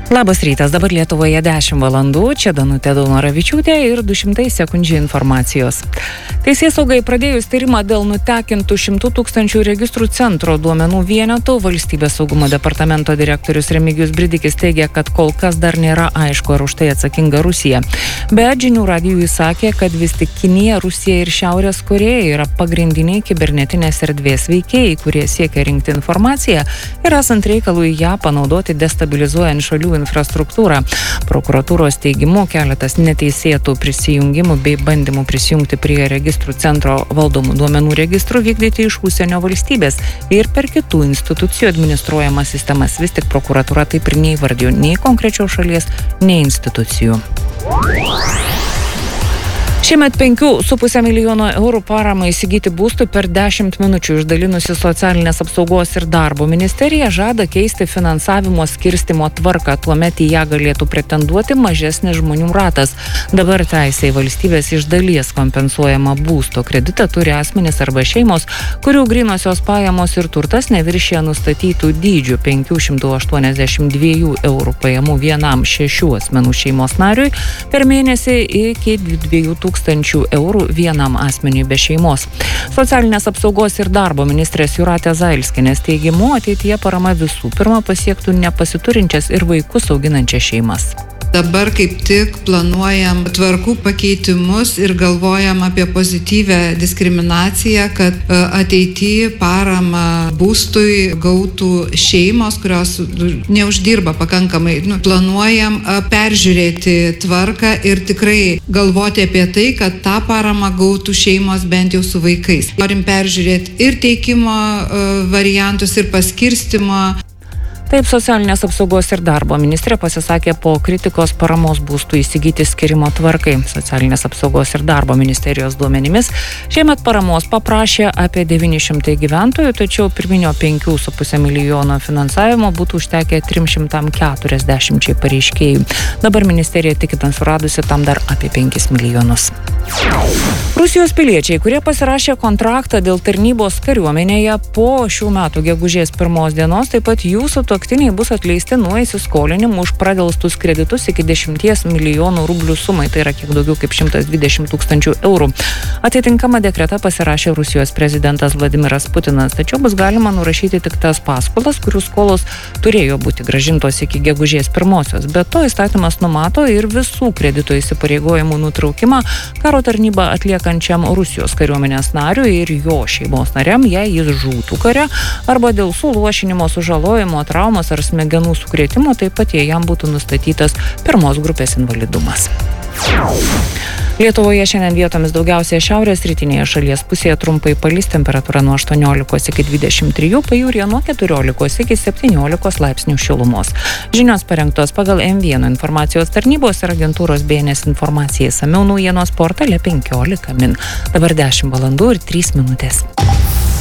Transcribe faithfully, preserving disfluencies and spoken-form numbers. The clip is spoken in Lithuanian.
Labas rytas, dabar Lietuvoje dešimt valandų, čia Danutė Daunoravičiūtė ir du šimtai sekundžių informacijos. Teisėsaugai pradėjus tyrimą dėl nutekintų šimtų tūkstančių registrų centro duomenų vienetų, Valstybės saugumo departamento direktorius Remigijus Bridikis teigia, kad kol kas dar nėra aišku, ar už tai atsakinga Rusija. Bet žinių radijui sakė, kad vis tik Kinija, Rusija ir Šiaurės Korėja yra pagrindiniai kibernetinės erdvės veikėjai, kurie siekia rinkti informaciją ir esant reikalui ją panaudoti destabilizuojant šalių infrastruktūrą. Prokuratūros teigimu keletas neteisėtų prisijungimų bei bandymų prisijungti prie registrų centro valdomų duomenų registrų vykdyti iš užsienio valstybės ir per kitų institucijų administruojamas sistemas. Vis tik prokuratūra taip ir neįvardijo nei konkrečios šalies, nei institucijų. Šiemet penkių su puse milijono eurų paramą įsigyti būstų per dešimt minučių išdalinusi Socialinės apsaugos ir darbo ministerija žada keisti finansavimo skirstimo tvarką, tuomet į ją galėtų pretenduoti mažesnis žmonių ratas. Dabar teisė į valstybės iš dalies kompensuojama būsto kreditą turi asmenys arba šeimos, kurių grynosios pajamos ir turtas neviršija nustatytų dydžių penkių šimtų aštuoniasdešimt dviejų eurų pajamų vienam šešių asmenų šeimos nariui per mėnesį iki dviejų tūkstančių eurų vienam asmeniui be šeimos. Socialinės apsaugos ir darbo ministrės Jūratės Zailskienės teigimu, ateityje parama visų pirma pasiektų nepasiturinčias ir vaikus auginančias šeimas. Dabar kaip tik planuojam tvarkų pakeitimus ir galvojam apie pozityvę diskriminaciją, kad ateityje paramą būstui gautų šeimos, kurios neuždirba pakankamai. Nu, planuojam peržiūrėti tvarką ir tikrai galvoti apie tai, kad tą paramą gautų šeimos bent jau su vaikais. Norim peržiūrėti ir teikimo variantus, ir paskirstimo. Taip Socialinės apsaugos ir darbo ministrė pasisakė po kritikos paramos būstų įsigyti skirimo tvarkai. Socialinės apsaugos ir darbo ministerijos duomenimis šiemet paramos paprašė apie devyni šimtai gyventojų, tačiau pirminio penkių su puse milijono finansavimo būtų užtekę trims šimtams keturiasdešimčiai pareiškėjų. Dabar ministerija tikina suradusi tam dar apie penkis milijonus. Rusijos piliečiai, kurie pasirašė kontraktą dėl tarnybos kariuomenėje po šių metų gegužės pirmos dienos, taip pat jų sutuoktiniai bus atleisti nuo įsiskolinimų už pradelstus kreditus iki dešimties milijonų rublių sumai, tai yra kiek daugiau kaip šimtas dvidešimt tūkstančių eurų. Atitinkamą dekretą pasirašė Rusijos prezidentas Vladimiras Putinas, tačiau bus galima nurašyti tik tas paskolas, kurių skolos turėjo būti grąžintos iki gegužės pirmosios. Be to įstatymas numato ir visų kredito įsipareigojimų nutraukimą karo tarnybą atliekančiam Rusijos kariuomenės nariui ir jo šeimos nariam, jei jis žūtų kare arba dėl suluošinimo, sužalojimo, traumos ar smegenų sukrėtimo, taip pat jei jam būtų nustatytas pirmos grupės invalidumas. Lietuvoje šiandien vietomis daugiausiai šiaurės rytinėje šalies pusėje trumpai palis, temperatūra nuo aštuoniolikos iki dvidešimt trijų, pajūryje nuo keturiolikos iki septyniolikos laipsnių šilumos. Žinios parengtos pagal M vienas informacijos tarnybos ir agentūros B N S informacijai, išsamiau naujienos portale penkiolika min. Dabar dešimt valandų ir trys minutės.